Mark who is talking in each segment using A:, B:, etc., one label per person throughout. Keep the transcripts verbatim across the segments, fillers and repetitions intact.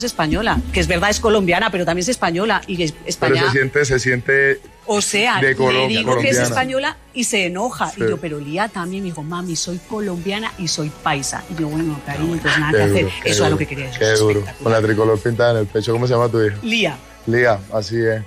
A: española, que es verdad, es colombiana, pero también es española y es España.
B: Pero se siente, se siente.
A: O sea,
B: de Colombia,
A: le digo
B: colombiana.
A: que es española y se enoja.
B: Sí.
A: Y yo, pero Lía también me dijo, mami, soy colombiana y soy paisa. Y yo, bueno, cariño, pues nada
B: Qué
A: que
B: duro,
A: hacer.
B: qué
A: Eso
B: duro,
A: es lo que quería decir.
B: Qué duro. Con la tricolor pintada en el pecho. ¿Cómo se llama tu hija?
A: Lía.
B: Lía, así es.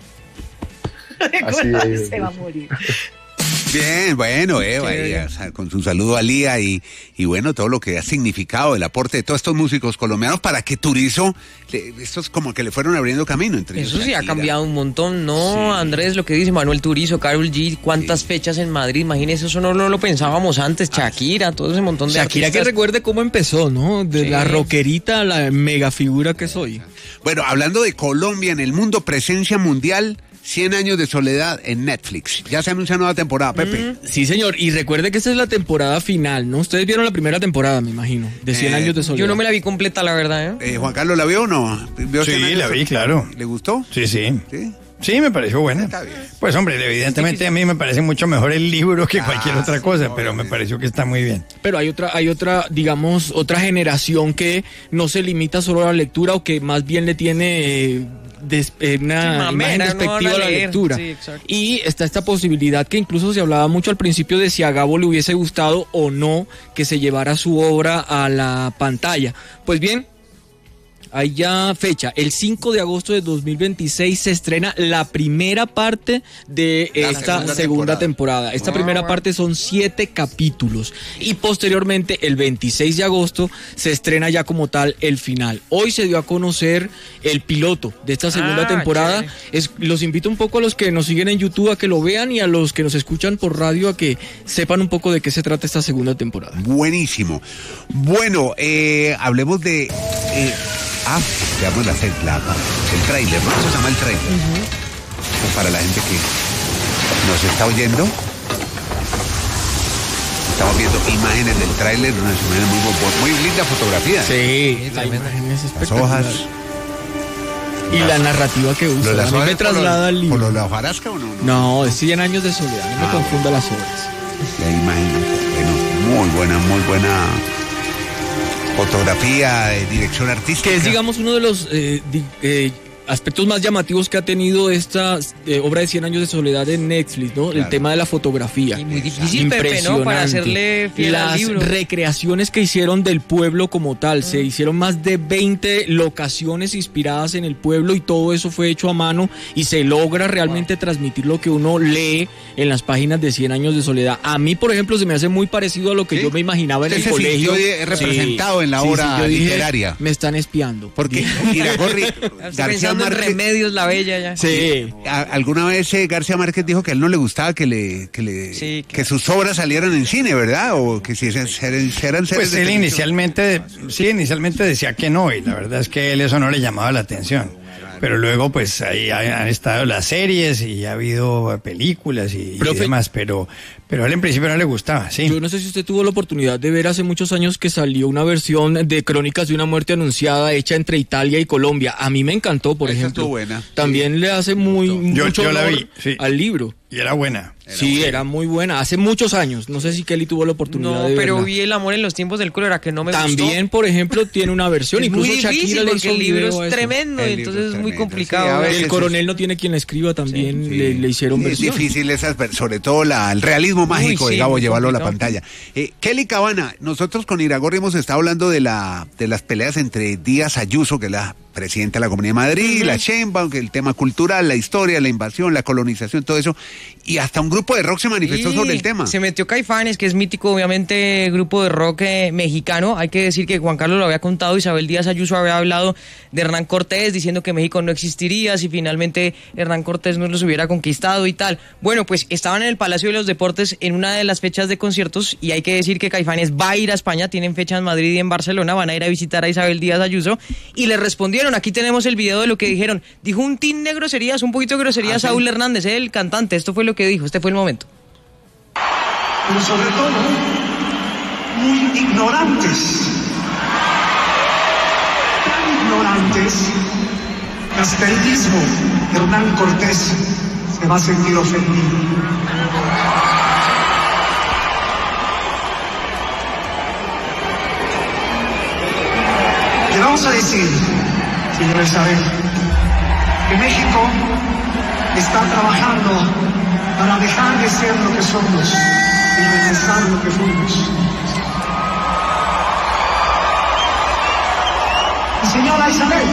B: Así es.
A: Se va a morir.
C: Bien, bueno, Eva, y, o sea, con su saludo a Lía y, y bueno, todo lo que ha significado el aporte de todos estos músicos colombianos para que Turizo, le, estos como que le fueron abriendo camino entre ellos.
D: Eso sí,
C: Shakira.
D: ha cambiado un montón, ¿no?
C: Sí.
D: Andrés, lo que dice Manuel Turizo, Karol G, cuántas sí. fechas en Madrid, imagínese, eso no, no lo pensábamos antes, Shakira, todo ese montón de
E: Shakira
D: artistas.
E: Que recuerde cómo empezó, ¿no? De sí. la rockerita a la mega figura que soy.
C: Bueno, hablando de Colombia en el mundo, presencia mundial, cien años de soledad en Netflix. Ya se anuncia nueva temporada, Pepe.
E: Mm, sí, señor. Y recuerde que esta es la temporada final, ¿no? Ustedes vieron la primera temporada, me imagino, de cien
C: eh,
E: años de soledad.
D: Yo no me la vi completa, la verdad, ¿eh?
C: eh Juan Carlos, ¿la vio o no? ¿Vio
F: sí, la vi, claro.
C: ¿Le gustó?
F: Sí, sí.
C: ¿Sí?
F: Sí, me pareció buena. Pues hombre, evidentemente a mí me parece mucho mejor el libro que ah, cualquier otra cosa, no, pero me pareció que está muy bien.
E: Pero hay otra, hay otra, digamos, otra generación que no se limita solo a la lectura o que más bien le tiene eh, des, eh, una sí, mamera, imagen despectiva no a la lectura. Sí, y está esta posibilidad que incluso se hablaba mucho al principio de si a Gabo le hubiese gustado o no que se llevara su obra a la pantalla. Pues bien, hay ya fecha, el cinco de agosto de dos mil veintiséis se estrena la primera parte de la esta segunda, segunda temporada. temporada. Esta oh, primera bueno. parte son siete capítulos y posteriormente el veintiséis de agosto se estrena ya como tal el final. Hoy se dio a conocer el piloto de esta segunda ah, temporada. Es, los invito un poco a los que nos siguen en YouTube a que lo vean y a los que nos escuchan por radio a que sepan un poco de qué se trata esta segunda temporada.
C: Buenísimo. Bueno, eh, hablemos de... Eh, Ah, veamos la, la, el tráiler, ¿no? Eso se llama el tráiler. Uh-huh. Para la gente que nos está oyendo, estamos viendo imágenes del tráiler, unas imágenes muy, muy linda fotografía.
E: Sí, la imagen es espectacular.
C: Las hojas.
E: Y la narrativa que usa.
C: Las
E: a mí me traslada al libro.
C: ¿Por la hojarasca o no?
E: No, no es cien años de soledad, no ah, me confunda las obras.
C: La imagen, bueno, muy buena, muy buena. Fotografía, eh, dirección artística.
E: Que es, digamos, uno de los eh, di, eh, aspectos más llamativos que ha tenido esta eh, obra de cien años de soledad en Netflix, ¿no? Claro. El tema de la fotografía.
D: Y muy difícil, Pepe, ¿no? Para hacerle fiel
E: Las
D: al libro.
E: recreaciones que hicieron del pueblo como tal. Mm. Se hicieron más de veinte locaciones inspiradas en el pueblo y todo eso fue hecho a mano y se logra realmente wow. transmitir lo que uno lee en las páginas de cien años de soledad. A mí, por ejemplo, se me hace muy parecido a lo que ¿Sí? yo me imaginaba en el colegio.
C: He representado sí. en la sí, obra sí, yo dije, literaria.
E: Me están espiando.
C: Porque Iragorri, García
D: Márquez, Remedios la Bella ya.
C: Sí. A, alguna vez eh, García Márquez dijo que a él no le gustaba que le que le sí, que, que sus obras salieran en cine, ¿verdad? O que si eran, eran
F: Pues él inicialmente sí, inicialmente decía que no y la verdad es que a él eso no le llamaba la atención. Pero luego pues ahí han estado las series y ha habido películas y, y demás, pero pero a él en principio no le gustaba, sí.
E: Yo no sé si usted tuvo la oportunidad de ver hace muchos años que salió una versión de Crónicas de una muerte anunciada hecha entre Italia y Colombia. A mí me encantó, por
C: Esa
E: ejemplo.
C: Buena.
E: También sí. le hace muy
F: yo,
E: mucho
F: yo la
E: honor
F: vi, sí.
E: al libro.
F: Y era buena.
E: Era sí, buena. Era muy buena. Hace muchos años. No sé si Kelly tuvo la oportunidad
D: no,
E: de verla.
D: No, pero vi El amor en los tiempos del cólera, que no me
E: También,
D: gustó.
E: También, por ejemplo, tiene una versión.
D: Es
E: Incluso
D: muy difícil
E: Shakira le hizo
D: el libro es
E: eso.
D: tremendo,
C: el
D: entonces
C: libro
D: es muy
C: tremendo,
D: complicado.
C: Sí,
E: el coronel no tiene quien la escriba también, sí, le, le hicieron
C: es
E: versión.
C: Es difícil esas, sobre todo la, el realismo mágico Uy, sí, de Gabo, llevarlo complicado. a la pantalla. Eh, Kelly Cabana, nosotros con Iragorri hemos estado hablando de la de las peleas entre Díaz Ayuso, que es la presidenta de la Comunidad de Madrid, uh-huh. la Sheinbaum, el tema cultural, la historia, la invasión, la colonización, todo eso, y hasta un grupo de rock se manifestó
D: y
C: sobre el tema.
D: Se metió Caifanes, que es mítico, obviamente, grupo de rock eh, mexicano. Hay que decir que Juan Carlos lo había contado, Isabel Díaz Ayuso había hablado de Hernán Cortés, diciendo que México no existiría si finalmente Hernán Cortés no los hubiera conquistado y tal. Bueno, pues estaban en el Palacio de los Deportes en una de las fechas de conciertos, y hay que decir que Caifanes va a ir a España, tienen fecha en Madrid y en Barcelona, van a ir a visitar a Isabel Díaz Ayuso, y le respondieron, aquí tenemos el video de lo que dijeron. Dijo un tin de groserías, un poquito de groserías ¿Ah, Saúl sí? Hernández, el cantante. Esto fue lo que dijo, este fue el momento.
G: Pero sobre todo, muy ignorantes. Tan ignorantes que hasta el mismo Hernán Cortés se va a sentir ofendido. Le vamos a decir y debe saber que México está trabajando para dejar de ser lo que somos y regresar lo que fuimos. Y señora Isabel,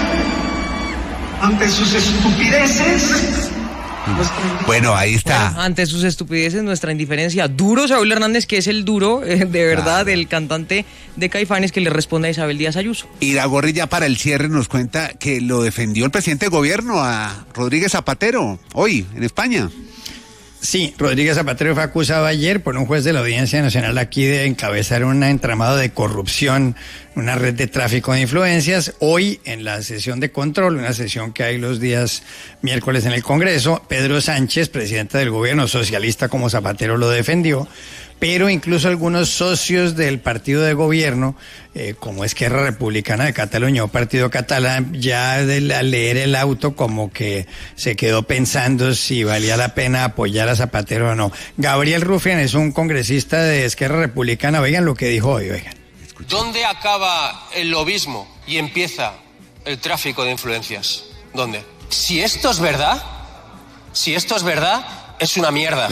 G: ante sus estupideces...
C: Bueno, ahí está.
D: Bueno, ante sus estupideces, nuestra indiferencia. Duro Saúl Hernández, que es el duro, eh, de verdad, claro. El cantante de Caifanes, que le responde a Isabel Díaz Ayuso.
C: Iragorri ya para el cierre nos cuenta que lo defendió el presidente de gobierno, a Rodríguez Zapatero, hoy en España.
F: Sí, Rodríguez Zapatero fue acusado ayer por un juez de la Audiencia Nacional aquí de encabezar un entramado de corrupción, una red de tráfico de influencias. Hoy, en la sesión de control, una sesión que hay los días miércoles en el Congreso, Pedro Sánchez, presidente del gobierno socialista como Zapatero, lo defendió, pero incluso algunos socios del partido de gobierno, eh, como Esquerra Republicana de Cataluña o Partido Catalán, ya de, al leer el auto como que se quedó pensando si valía la pena apoyar a Zapatero o no. Gabriel Rufián es un congresista de Esquerra Republicana. Oigan lo que dijo hoy, oigan.
H: ¿Dónde acaba el lobismo y empieza el tráfico de influencias? ¿Dónde? Si esto es verdad, si esto es verdad, es una mierda.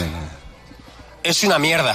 H: Es una mierda.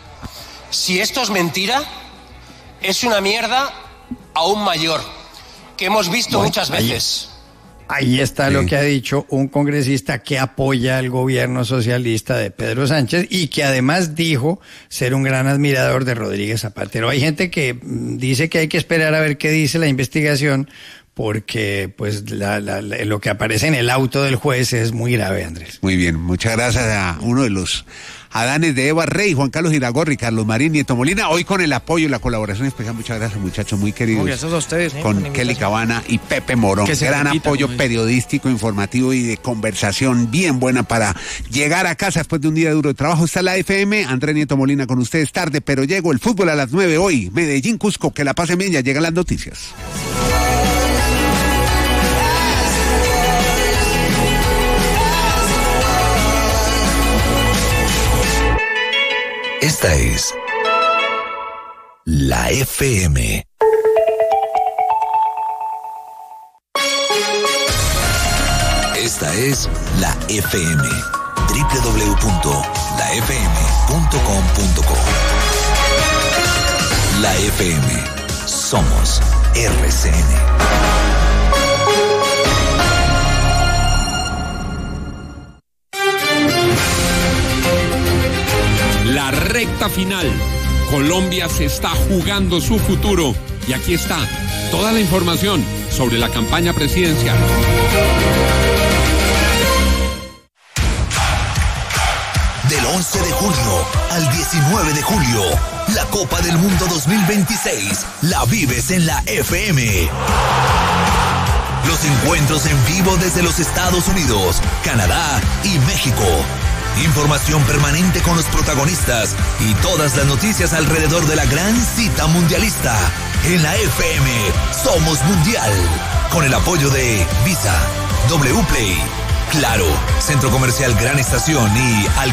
H: Si esto es mentira, es una mierda aún mayor, que hemos visto bueno, muchas veces.
F: Ahí, ahí está sí. Lo que ha dicho un congresista que apoya al gobierno socialista de Pedro Sánchez y que además dijo ser un gran admirador de Rodríguez Zapatero. Hay gente que dice que hay que esperar a ver qué dice la investigación, porque pues la, la, la, lo que aparece en el auto del juez es muy grave, Andrés.
C: Muy bien, muchas gracias a uno de los Adanes de Eva Rey, Juan Carlos Iragorri, Carlos Marín, Nieto Molina, hoy con el apoyo y la colaboración especial. Muchas gracias, muchachos, muy queridos.
D: Gracias a ustedes. Eh,
C: con Kelly Cabana y Pepe Morón. Gran repita, apoyo periodístico, informativo y de conversación bien buena para llegar a casa después de un día duro de trabajo. Está la F M, Andrés Nieto Molina con ustedes tarde, pero llego el fútbol a las nueve hoy. Medellín, Cusco, que la pasen bien, ya llegan las noticias.
I: Esta es la F M. Esta es la F M. doble u doble u doble u punto la f m punto com punto co. La F M. Somos R C N.
J: La recta final. Colombia se está jugando su futuro y aquí está toda la información sobre la campaña presidencial.
I: Del once de junio al diecinueve de julio, la Copa del Mundo dos mil veintiséis la vives en la F M. Los encuentros en vivo desde los Estados Unidos, Canadá y México. Información permanente con los protagonistas y todas las noticias alrededor de la gran cita mundialista. En la F M Somos Mundial, con el apoyo de Visa, W Play, Claro, Centro Comercial Gran Estación y Al